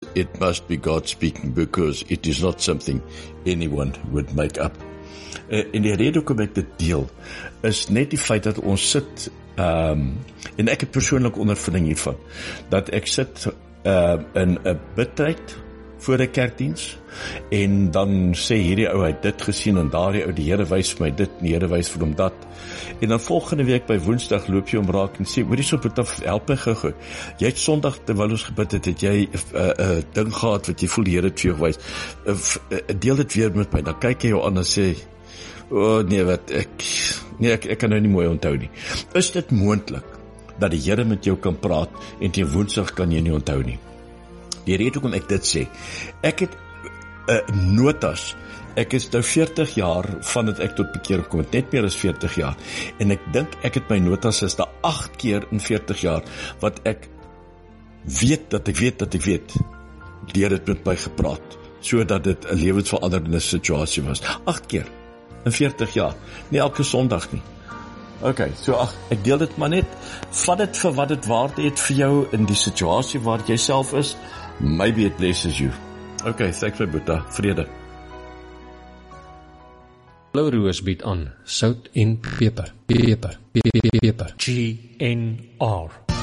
it must be God speaking, because it is not something anyone would make up. En die rede hoekom ek dit deel, is net die feit dat ons sit, en ek het persoonlik ondervinding hiervan, dat ek sit in 'n bidtyd voor 'n kerkdiens, en dan sê hierdie ou, hy het dit gesien, en daardie ou, die Here wys vir my dit, en die Here wys vir hom dat, en dan volgende week by Woensdag loop jy om raak en sê, hoorie so, help my gou. Jy het Sondag, terwyl ons gebid het jy 'n ding gehad, wat jy voel die Here het vir jou gewys, deel dit weer met my, dan kyk jy jou aan en sê, nee, ek kan nou nie mooi onthou nie. Is dit moontlik, dat die Here met jou kan praat, en teen Woensdag kan jy nie onthou nie? Die rede hoekom ek dit sê, ek het notas, ek is nou 40 jaar, van dat ek tot bekeer gekom het, net meer as 40 jaar, en ek dink, ek het my notas is daar 8 keer in 40 jaar, wat ek weet, dat ek weet, die Here het met my gepraat, so dat dit 'n lewensveranderde situasie was, 8 keer, in 40 jaar, nie elke Sondag nie. Ok, so ek deel dit maar net, vat dit vir wat dit waarde het vir jou, in die situasie waar jy self is, maybe it blesses you. Ok, thanks my Boeta, vrede. Blou Roos bied aan sout en peper. GNR